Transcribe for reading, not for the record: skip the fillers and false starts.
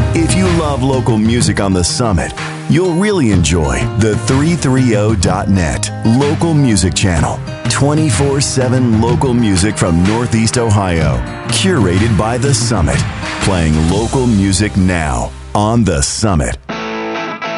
If you love local music on the Summit, you'll really enjoy the 330.net local music channel. 24/7 local music from Northeast Ohio, curated by the Summit, playing local music now on the Summit.